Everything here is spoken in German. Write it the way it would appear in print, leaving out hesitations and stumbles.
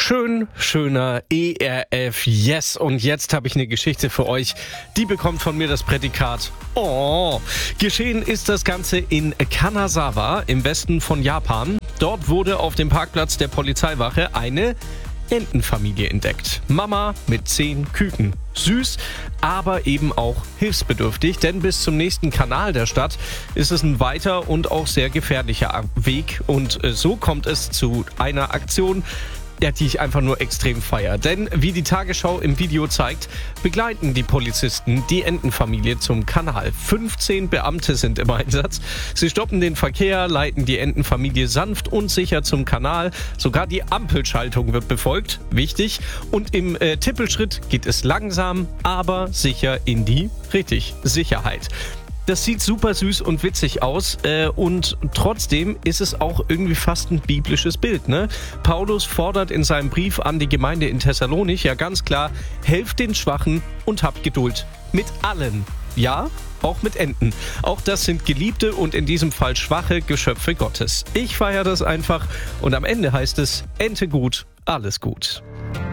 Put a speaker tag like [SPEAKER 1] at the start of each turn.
[SPEAKER 1] Schöner ERF Yes. Und jetzt habe ich eine Geschichte für euch. Die bekommt von mir das Prädikat Oh. Geschehen ist das Ganze in Kanazawa im Westen von Japan. Dort wurde auf dem Parkplatz der Polizeiwache eine Entenfamilie entdeckt. Mama mit 10 Küken. Süß, aber eben auch hilfsbedürftig, denn bis zum nächsten Kanal der Stadt ist es ein weiter und auch sehr gefährlicher Weg. Und so kommt es zu einer Aktion, die ich einfach nur extrem feiere. Denn wie die Tagesschau im Video zeigt, begleiten die Polizisten die Entenfamilie zum Kanal. 15 Beamte sind im Einsatz. Sie stoppen den Verkehr, leiten die Entenfamilie sanft und sicher zum Kanal. Sogar die Ampelschaltung wird befolgt. Wichtig. Und im Tippelschritt geht es langsam, aber sicher in die Sicherheit. Das sieht super süß und witzig aus und trotzdem ist es auch irgendwie fast ein biblisches Bild, ne? Paulus fordert in seinem Brief an die Gemeinde in Thessalonich ja ganz klar, helft den Schwachen und habt Geduld. Mit allen. Ja, auch mit Enten. Auch das sind geliebte und in diesem Fall schwache Geschöpfe Gottes. Ich feiere das einfach und am Ende heißt es, Ente gut, alles gut.